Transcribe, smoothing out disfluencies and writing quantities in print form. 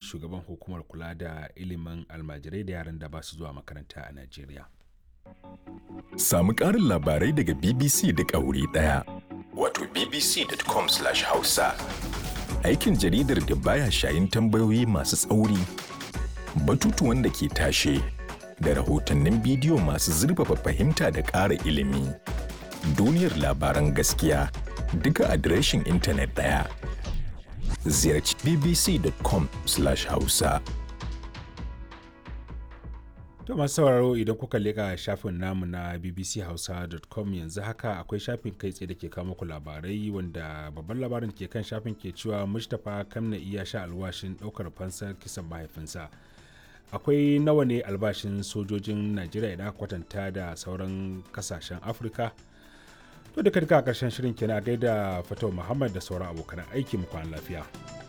shugaban hukumar kula da ilimin almajirai da yaran da ba su zuwa makaranta a Najeriya. Samu ƙarin labarai daga BBC duk a wuri ɗaya. Wato bbc.com/hausa. Aikin jaridar da baya shayin tambayoyi masu tsauri, batutuwan da ke tashe, da rahotannin bidiyo masu zurfafa fahimta da ƙara ilimi. Duniyar labaran gaskiya duka adireshin intanet ɗaya. Ziyarci bbc.com/hausa. To masu sauraro idan kuka leƙa shafin namu na bbchausa.com yanzu haka akwai shafin kai tsaye da ke kawo muku labarai wanda babban labarin ke kan shafin ke cewa Mustapha Kamna'i ya sha alwashin ɗaukar fansar kisan mahaifinsa. Akwai nawa ne albashin sojojin Najeriya idan aka kwatanta da sauran kasashen Afirka? To duka a ƙarshen shirin kenan gaida Fatau Muhammad da sauran abokan aiki mu kwana lafiya.